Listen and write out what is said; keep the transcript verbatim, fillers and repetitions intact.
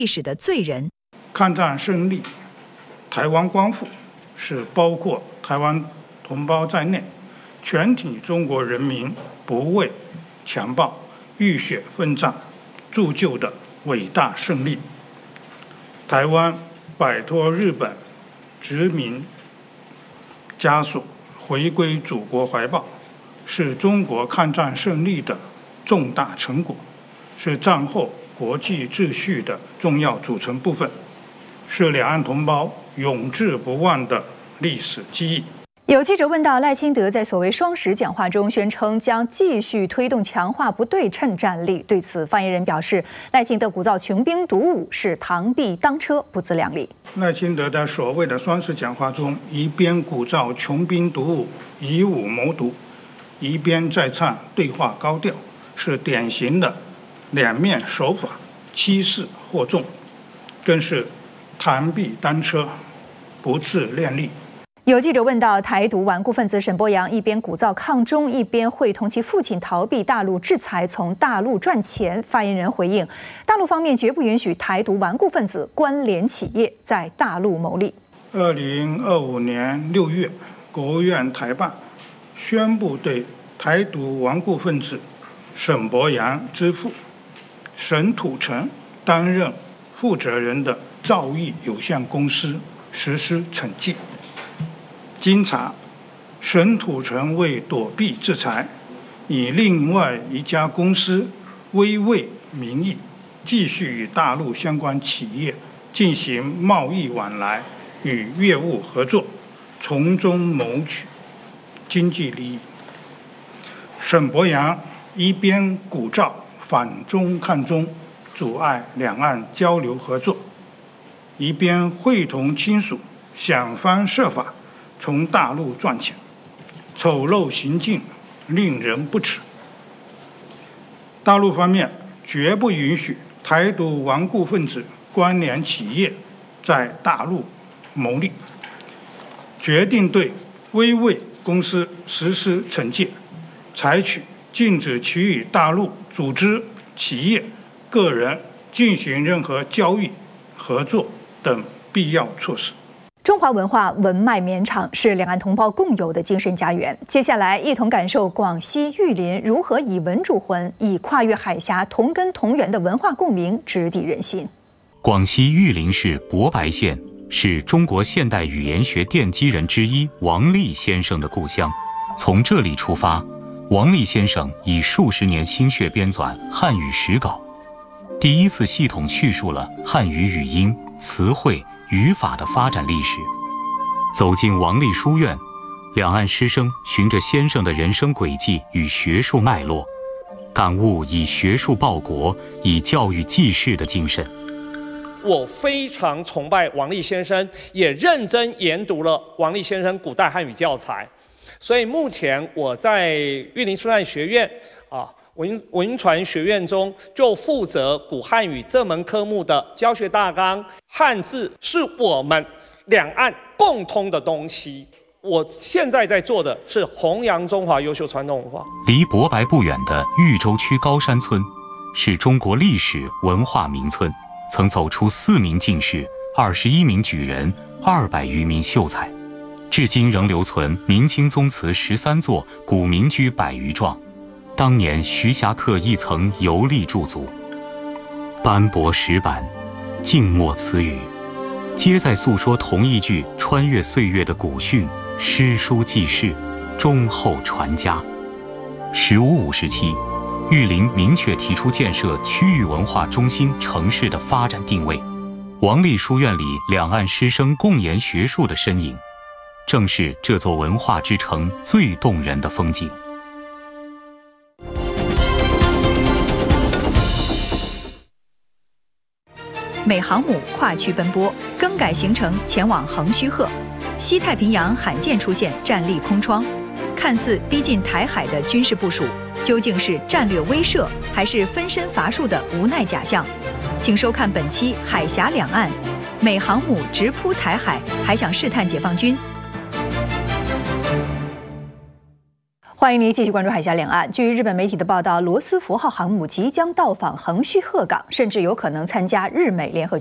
历史的罪人。 抗战胜利，台湾光复，是包括台湾同胞在内，全体中国人民不畏强暴、浴血奋战铸就的伟大胜利。台湾摆脱日本殖民枷锁，回归祖国怀抱，是中国抗战胜利的重大成果，是战后国际秩序的重要组成部分，是两岸同胞永志不忘的历史记忆。 有记者问到，赖清德在所谓双十讲话中宣称将继续推动强化不对称战力，对此发言人表示，赖清德鼓噪穷兵黩武是螳臂当车，不自量力。 赖清德在所谓的双十讲话中，一边鼓噪穷兵黩武、以武谋独，一边在唱对话高调，是典型的两面手法，欺世惑众，更是螳臂当车，不自量力。 有记者问到，台独顽固分子沈伯洋一边鼓噪抗中，一边会同其父亲逃避大陆制裁，从大陆赚钱。发言人回应，大陆方面绝不允许台独顽固分子关联企业在大陆牟利。 二零二五年六月，国务院台办宣布对台独顽固分子沈伯洋之父沈土城担任负责人的兆易有限公司实施惩戒。经查，沈土城为躲避制裁，以另外一家公司微卫名义，继续与大陆相关企业进行贸易往来与业务合作，从中谋取经济利益。沈伯洋一边鼓噪反中抗中，阻碍两岸交流合作，一边会同亲属想方设法从大陆赚钱，丑陋行径令人不齿。大陆方面绝不允许台独顽固分子关联企业在大陆牟利，决定对微卫公司实施惩戒，采取禁止其与大陆组织、企业、个人进行任何交易、合作等必要措施。 中华文化文脉绵长，是两岸同胞共有的精神家园。接下来，一同感受广西玉林如何以文铸魂，以跨越海峡、同根同源的文化共鸣直抵人心。 广西玉林市博白县是中国现代语言学奠基人之一王力先生的故乡。从这里出发，王力先生以数十年心血编纂汉语史稿，第一次系统叙述了汉语语音、词汇、语法的发展历史。走进王力书院，两岸师生循着先生的人生轨迹与学术脉络，感悟以学术报国、以教育济世的精神。 我非常崇拜王力先生，也认真研读了王力先生古代汉语教材。所以目前我在玉林书院学院啊文文传学院中，就负责古汉语这门科目的教学大纲。汉字是我们两岸共通的东西。我现在在做的是弘扬中华优秀传统文化。 离博白不远的豫州区高山村，是中国历史文化名村，曾走出四名进士、二十一名举人、二百余名秀才，至今仍留存明清宗祠十三座、古民居百余幢。当年徐霞客亦曾游历驻足，斑驳石板、静默词语，皆在诉说同一句穿越岁月的古训，诗书济世，忠厚传家。十五五时期，玉林明确提出建设区域文化中心城市的发展定位。王力书院里两岸师生共研学术的身影，正是这座文化之城最动人的风景。 美航母跨区奔波，更改行程前往横须贺。西太平洋罕见出现战力空窗，看似逼近台海的军事部署，究竟是战略威慑，还是分身乏术的无奈假象？请收看本期《海峡两岸》，美航母直扑台海，还想试探解放军。 欢迎您继续关注海峡两岸。据日本媒体的报道，罗斯福号航母即将到访横须贺港，甚至有可能参加日美联合